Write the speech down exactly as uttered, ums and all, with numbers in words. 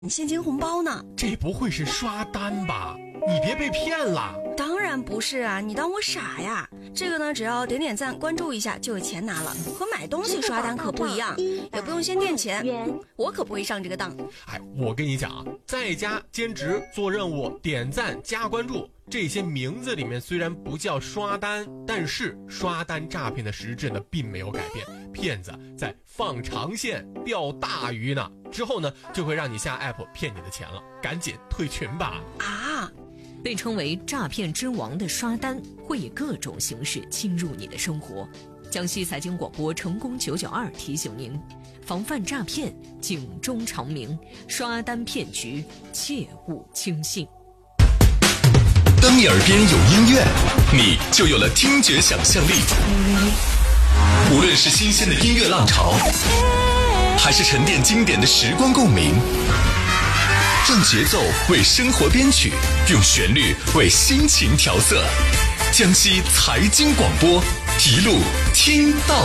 现金红包呢。 这不会是刷单吧？你别被骗了。 当然不是啊，你当我傻呀？这个呢，只要点点赞关注一下就有钱拿了，和买东西刷单可不一样，也不用先垫钱，我可不会上这个当。 哎，我跟你讲啊，在家兼职做任务点赞加关注，这些名字里面虽然不叫刷单，但是刷单诈骗的实质呢并没有改变，骗子在放长线钓大鱼呢，之后呢就会让你下 app 骗你的钱了，赶紧退群吧。 啊， 被称为诈骗之王的刷单会以各种形式侵入你的生活。江西财经广播成功九九二提醒您，防范诈骗，警钟长鸣，刷单骗局切勿轻信。 当你耳边有音乐，你就有了听觉想象力。无论是新鲜的音乐浪潮，还是沉淀经典的时光共鸣，让节奏为生活编曲，用旋律为心情调色。江西财经广播，一路听到